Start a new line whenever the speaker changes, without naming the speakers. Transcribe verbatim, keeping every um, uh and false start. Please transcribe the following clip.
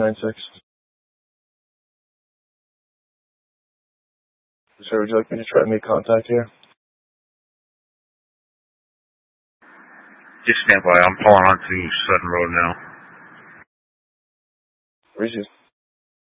nine six. Sir, would you like me to try to make contact here?
Just stand by. I'm pulling onto Sutton Road now.
Reaches.